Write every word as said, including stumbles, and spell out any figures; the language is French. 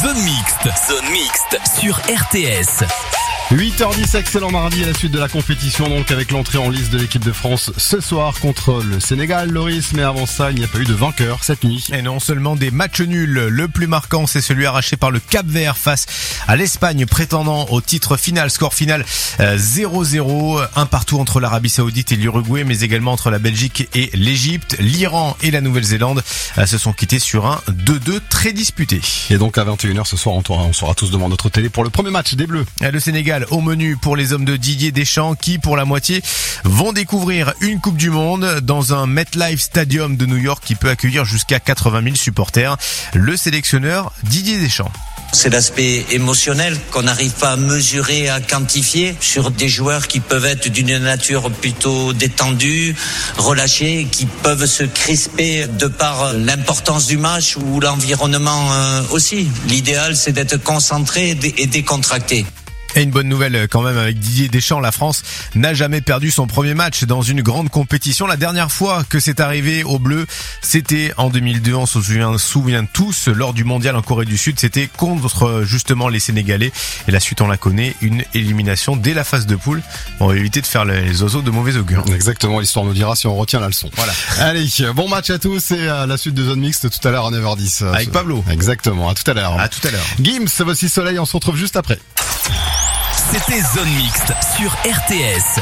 Zone Mixte. Zone Mixte sur R T S. huit heures dix, excellent mardi à la suite de la compétition, donc avec l'entrée en liste de l'équipe de France ce soir contre le Sénégal, Loris. Mais avant ça, il n'y a pas eu de vainqueur cette nuit. Et non seulement des matchs nuls, le plus marquant c'est celui arraché par le Cap-Vert face à l'Espagne, prétendant au titre final. Score final euh, zéro zéro, un partout entre l'Arabie Saoudite et l'Uruguay, mais également entre la Belgique et l'Égypte. L'Iran et la Nouvelle-Zélande euh, se sont quittés sur un deux deux très disputé. Et donc à vingt et une heures ce soir, on, on sera tous devant notre télé pour le premier match des Bleus. Le Sénégal au menu pour les hommes de Didier Deschamps qui, pour la moitié, vont découvrir une Coupe du Monde dans un MetLife Stadium de New York qui peut accueillir jusqu'à quatre-vingt mille supporters. Le sélectionneur Didier Deschamps. C'est l'aspect émotionnel qu'on n'arrive pas à mesurer, à quantifier sur des joueurs qui peuvent être d'une nature plutôt détendue, relâchés, qui peuvent se crisper de par l'importance du match ou l'environnement aussi. L'idéal, c'est d'être concentré et décontracté. Et une bonne nouvelle quand même avec Didier Deschamps, la France n'a jamais perdu son premier match dans une grande compétition. La dernière fois que c'est arrivé aux Bleus, c'était en deux mille deux, on se souvient, souvient tous, lors du mondial en Corée du Sud, c'était contre justement les Sénégalais. Et la suite on la connaît, une élimination dès la phase de poule. On va éviter de faire les oiseaux de mauvais augure. Exactement, l'histoire nous dira si on retient la leçon. Voilà. Allez, bon match à tous et à la suite de Zone Mixte tout à l'heure à neuf heures dix. Avec Pablo. Exactement, à tout à l'heure. À tout à l'heure. Gims, voici Soleil, on se retrouve juste après. C'était Zone Mixte sur R T S.